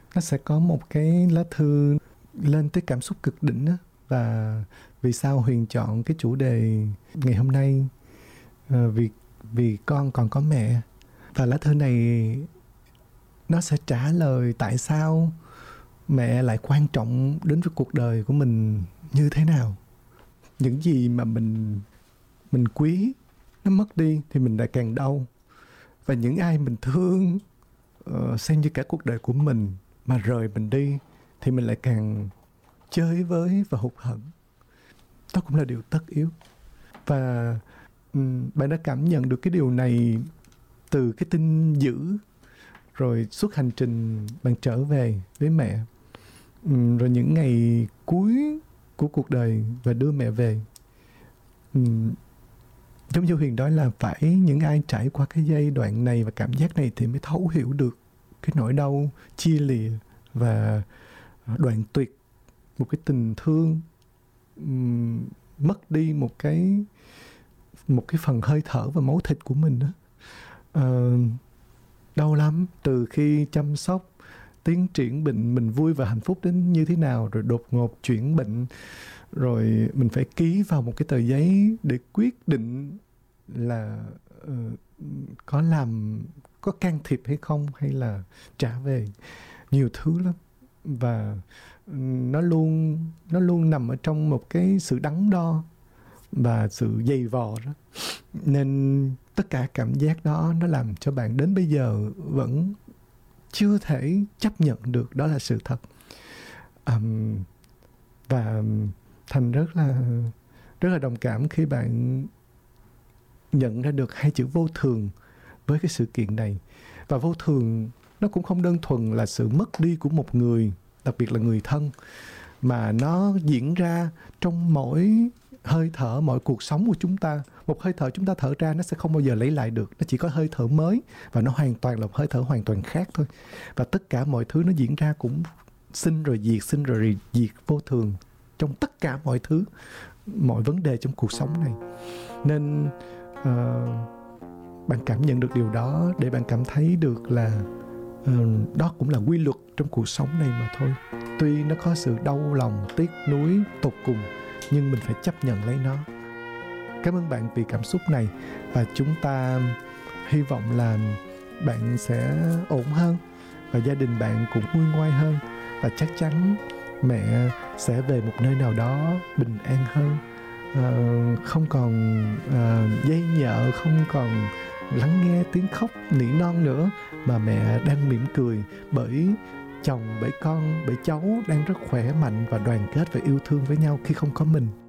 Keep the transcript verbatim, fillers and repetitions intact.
nó sẽ có một cái lá thư lên tới cảm xúc cực đỉnh á. Và vì sao Huyền chọn cái chủ đề ngày hôm nay? À, vì vì con còn có mẹ. Và lá thư này nó sẽ trả lời tại sao mẹ lại quan trọng đến với cuộc đời của mình như thế nào. Những gì mà mình mình quý nó mất đi thì mình lại càng đau. Và những ai mình thương uh, xem như cả cuộc đời của mình mà rời mình đi thì mình lại càng chơi với và hụt hẫng. Đó cũng là điều tất yếu. Và um, bạn đã cảm nhận được cái điều này từ cái tin dữ, rồi suốt hành trình bạn trở về với mẹ, um, rồi những ngày cuối của cuộc đời và đưa mẹ về. um, Giống như Huyền nói là phải những ai trải qua cái giai đoạn này và cảm giác này thì mới thấu hiểu được cái nỗi đau chia lìa và đoạn tuyệt một cái tình thương, um, mất đi một cái một cái phần hơi thở và máu thịt của mình đó. Uh, đau lắm, từ khi chăm sóc, tiến triển bệnh, mình vui và hạnh phúc đến như thế nào, rồi đột ngột chuyển bệnh, rồi mình phải ký vào một cái tờ giấy để quyết định là uh, có làm, có can thiệp hay không, hay là trả về. Nhiều thứ lắm. Và nó luôn nó luôn nằm ở trong một cái sự đắn đo và sự dày vò đó. Nên tất cả cảm giác đó nó làm cho bạn đến bây giờ vẫn chưa thể chấp nhận được đó là sự thật. Um, và Thành rất là rất là đồng cảm khi bạn nhận ra được hai chữ vô thường với cái sự kiện này. Và vô thường nó cũng không đơn thuần là sự mất đi của một người, đặc biệt là người thân, mà nó diễn ra trong mỗi hơi thở, mỗi cuộc sống của chúng ta. Một hơi thở chúng ta thở ra nó sẽ không bao giờ lấy lại được. Nó chỉ có hơi thở mới và nó hoàn toàn là một hơi thở hoàn toàn khác thôi. Và tất cả mọi thứ nó diễn ra cũng sinh rồi diệt, sinh rồi diệt, vô thường trong tất cả mọi thứ, mọi vấn đề trong cuộc sống này. Nên uh, bạn cảm nhận được điều đó để bạn cảm thấy được là uh, đó cũng là quy luật trong cuộc sống này mà thôi. Tuy nó có sự đau lòng, tiếc nuối tột cùng, nhưng mình phải chấp nhận lấy nó. Cảm ơn bạn vì cảm xúc này, và chúng ta hy vọng là bạn sẽ ổn hơn và gia đình bạn cũng nguôi ngoai hơn, và chắc chắn mẹ sẽ về một nơi nào đó bình an hơn, à, không còn à, dây nhợ, không còn lắng nghe tiếng khóc nỉ non nữa, mà mẹ đang mỉm cười bởi chồng, bởi con, bởi cháu đang rất khỏe mạnh và đoàn kết và yêu thương với nhau khi không có mình.